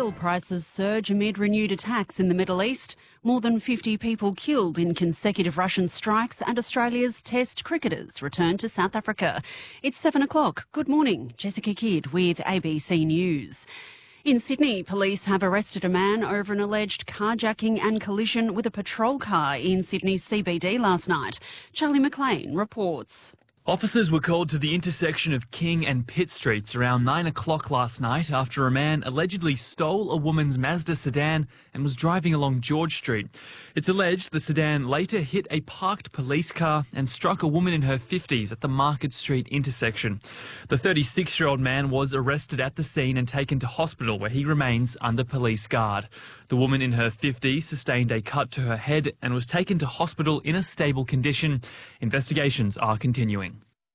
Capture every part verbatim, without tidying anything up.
Oil prices surge amid renewed attacks in the Middle East. More than fifty people killed in consecutive Russian strikes, and Australia's Test cricketers return to South Africa. It's seven o'clock. Good morning. Jessica Kidd with A B C News. In Sydney, police have arrested a man over an alleged carjacking and collision with a patrol car in Sydney's C B D last night. Charlie McLean reports. Officers were called to the intersection of King and Pitt Streets around nine o'clock last night after a man allegedly stole a woman's Mazda sedan and was driving along George Street. It's alleged the sedan later hit a parked police car and struck a woman in her fifties at the Market Street intersection. The thirty-six-year-old man was arrested at the scene and taken to hospital, where he remains under police guard. The woman in her fifties sustained a cut to her head and was taken to hospital in a stable condition. Investigations are continuing.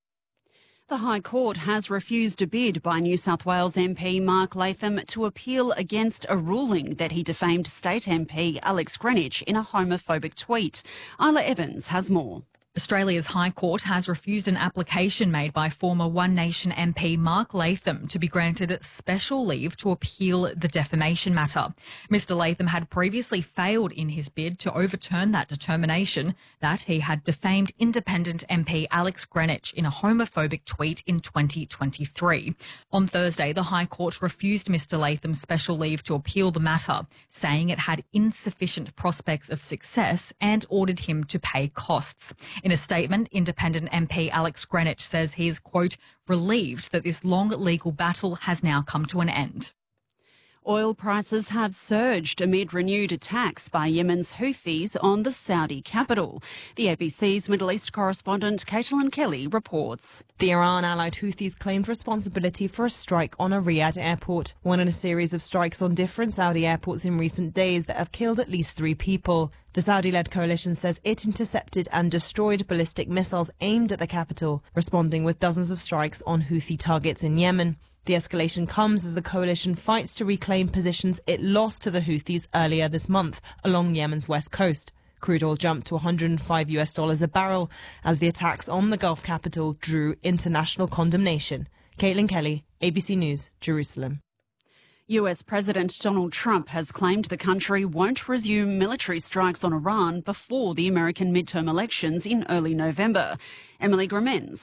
The High Court has refused a bid by New South Wales M P Mark Latham to appeal against a ruling that he defamed State M P Alex Greenwich in a homophobic tweet. Isla Evans has more. Australia's High Court has refused an application made by former One Nation M P Mark Latham to be granted special leave to appeal the defamation matter. Mister Latham had previously failed in his bid to overturn that determination that he had defamed independent M P Alex Greenwich in a homophobic tweet in twenty twenty-three. On Thursday, the High Court refused Mister Latham's special leave to appeal the matter, saying it had insufficient prospects of success and ordered him to pay costs. In a statement, independent M P Alex Greenwich says he is, quote, relieved that this long legal battle has now come to an end. Oil prices have surged amid renewed attacks by Yemen's Houthis on the Saudi capital. The A B C's Middle East correspondent Caitlin Kelly reports. The Iran-allied Houthis claimed responsibility for a strike on a Riyadh airport, one in a series of strikes on different Saudi airports in recent days that have killed at least three people. The Saudi-led coalition says it intercepted and destroyed ballistic missiles aimed at the capital, responding with dozens of strikes on Houthi targets in Yemen. The escalation comes as the coalition fights to reclaim positions it lost to the Houthis earlier this month along Yemen's west coast. Crude oil jumped to one hundred five US dollars a barrel as the attacks on the Gulf capital drew international condemnation. Caitlin Kelly, A B C News, Jerusalem. U S President Donald Trump has claimed the country won't resume military strikes on Iran before the American midterm elections in early November. Emily Gramens